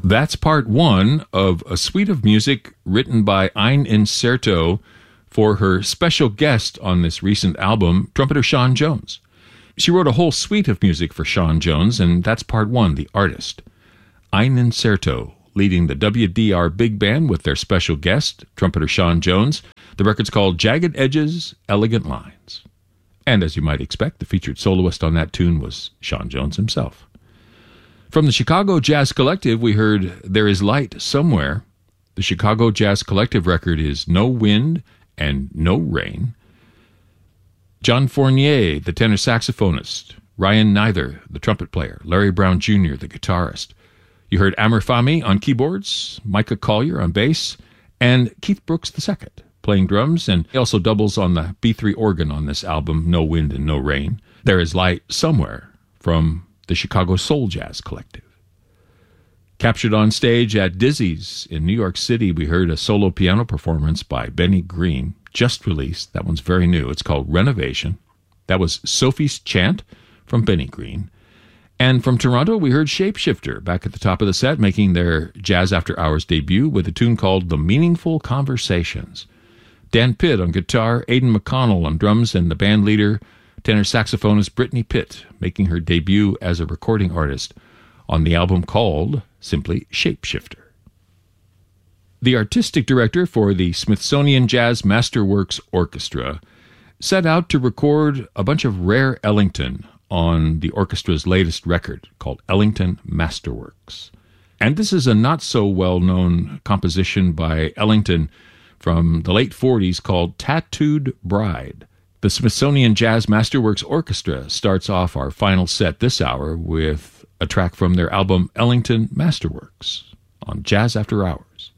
That's part one of a suite of music written by Ein Incerto for her special guest on this recent album, trumpeter Sean Jones. She wrote a whole suite of music for Sean Jones, and that's part one, The Artist. Ein Incerto, leading the WDR Big Band with their special guest, trumpeter Sean Jones. The record's called Jagged Edges, Elegant Lines. And as you might expect, the featured soloist on that tune was Sean Jones himself. From the Chicago Jazz Collective, we heard There Is Light Somewhere. The Chicago Jazz Collective record is No Wind and No Rain. John Fournier, the tenor saxophonist. Ryan Neither, the trumpet player. Larry Brown Jr., the guitarist. You heard Amir Fahmy on keyboards, Micah Collier on bass, and Keith Brooks II playing drums, and he also doubles on the B3 organ on this album, No Wind and No Rain. There Is Light Somewhere from the Chicago Soul Jazz Collective. Captured on stage at Dizzy's in New York City, we heard a solo piano performance by Benny Green, just released. That one's very new. It's called Renovation. That was Sophie's Chant from Benny Green. And from Toronto, we heard Shapeshifter back at the top of the set, making their Jazz After Hours debut with a tune called The Meaningful Conversations. Dan Pitt on guitar, Aidan McConnell on drums, and the band leader, tenor saxophonist Brittany Pitt, making her debut as a recording artist on the album called simply Shapeshifter. The artistic director for the Smithsonian Jazz Masterworks Orchestra set out to record a bunch of rare Ellington on the orchestra's latest record called Ellington Masterworks. And this is a not-so-well-known composition by Ellington from the late 40s called Tattooed Bride. The Smithsonian Jazz Masterworks Orchestra starts off our final set this hour with a track from their album Ellington Masterworks on Jazz After Hours.